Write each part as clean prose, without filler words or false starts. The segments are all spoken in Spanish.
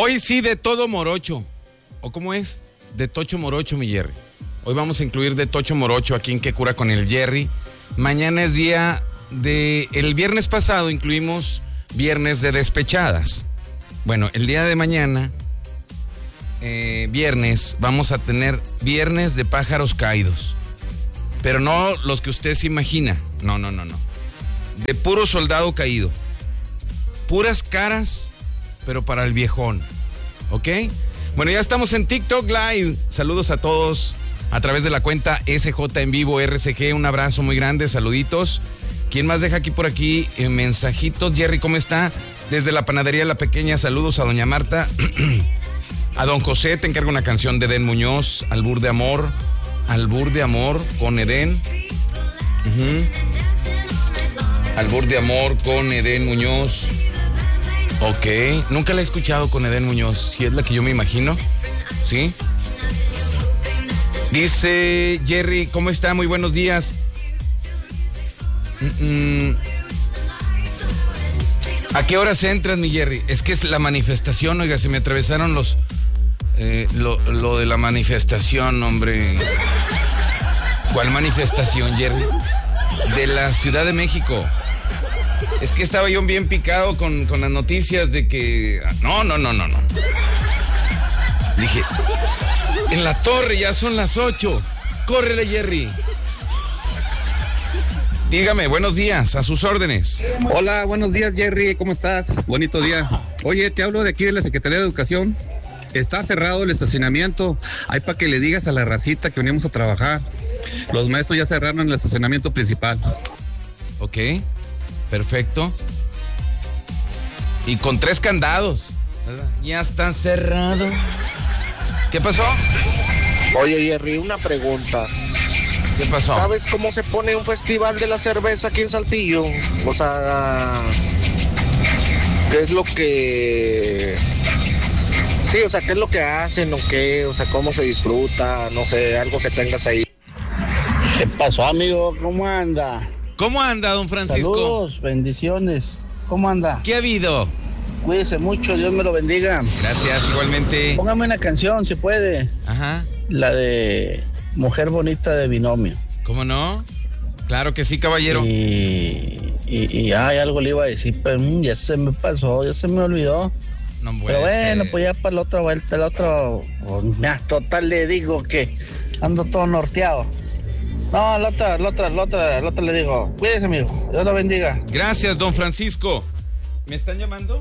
Hoy sí de todo morocho. ¿O cómo es? De tocho morocho, mi Jerry. Hoy vamos a incluir de tocho morocho aquí en Que Cura con el Jerry. Mañana es día de... El viernes pasado incluimos viernes de despechadas. Bueno, el día de mañana, viernes, vamos a tener viernes de pájaros caídos. Pero no los que usted se imagina. No. De puro soldado caído. Puras caras, pero para el viejón. ¿Ok? Bueno, ya estamos en TikTok Live. Saludos a todos a través de la cuenta SJ en vivo RCG. Un abrazo muy grande, saluditos. ¿Quién más deja aquí por aquí mensajitos? Jerry, ¿cómo está? Desde la panadería La Pequeña, saludos a doña Marta. A don José, te encargo una canción de Edén Muñoz, Albur de Amor con Edén. Albur de Amor con Edén Muñoz. Ok, nunca la he escuchado con Edén Muñoz, si es la que yo me imagino, ¿sí? Dice Jerry, ¿cómo está? Muy buenos días. ¿A qué horas entras, mi Jerry? Es que es la manifestación, oiga, se me atravesaron los... lo de la manifestación, hombre. ¿Cuál manifestación, Jerry? De la Ciudad de México. Es que estaba yo bien picado con las noticias de que... No. Dije, en la torre ya son las 8. Córrele, Jerry. Dígame, buenos días, a sus órdenes. Hola, buenos días, Jerry, ¿cómo estás? Bonito día. Oye, te hablo de aquí de la Secretaría de Educación. Está cerrado el estacionamiento. Hay para que le digas a la racita que venimos a trabajar. Los maestros ya cerraron el estacionamiento principal. Ok, perfecto. Y con 3 candados, ¿verdad? Ya están cerrados. ¿Qué pasó? Oye, Jerry, una pregunta. ¿Qué pasó? ¿Sabes cómo se pone un festival de la cerveza aquí en Saltillo? O sea, ¿qué es lo que... Sí, o sea, ¿qué es lo que hacen o qué? O sea, ¿cómo se disfruta? No sé, algo que tengas ahí. ¿Qué pasó, amigo? ¿Cómo anda? ¿Cómo anda, don Francisco? Saludos, bendiciones. ¿Cómo anda? ¿Qué ha habido? Cuídese mucho, Dios me lo bendiga. Gracias, igualmente. Póngame una canción, si puede. Ajá. La de Mujer Bonita de Binomio. ¿Cómo no? Claro que sí, caballero. Y ay, algo le iba a decir, pero ya se me pasó, ya se me olvidó. No puede pero bueno, ser. pues ya para la otra vuelta, total le digo que ando todo norteado. No, la otra le digo, cuídese, amigo, Dios lo bendiga. Gracias, don Francisco. ¿Me están llamando?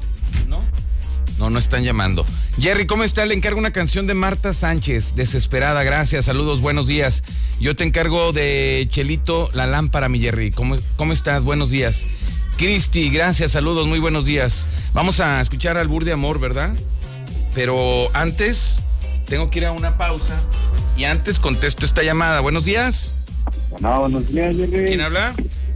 No están llamando. Jerry, ¿cómo está? Le encargo una canción de Marta Sánchez, Desesperada. Gracias, saludos, buenos días. Yo te encargo de Chelito, La Lámpara, mi Jerry. ¿Cómo estás? Buenos días. Cristi, gracias, saludos, muy buenos días. Vamos a escuchar Albur de Amor, ¿verdad? Pero antes, tengo que ir a una pausa. Y antes contesto esta llamada. Buenos días. No, buenos días, Jerry. ¿Quién habla?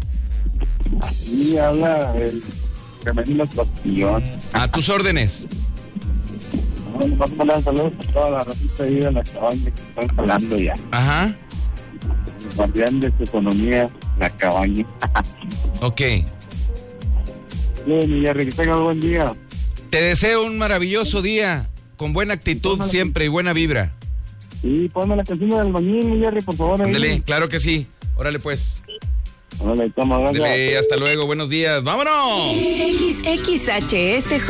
Sí, habla el femenino Costillón. A tus órdenes. Vamos a mandar saludos a toda la racita ahí de la cabaña que están hablando ya. Ajá. El guardián de su economía, la cabaña. Ok. Bien, Jerry, que tenga un buen día. Te deseo un maravilloso día, con buena actitud siempre y buena vibra. Sí, ponme la canción del albañil, Jerry, por favor. Ándale, claro que sí. Órale, pues. Órale, toma, gracias. Ándale, hasta luego, buenos días. ¡Vámonos! XHSJ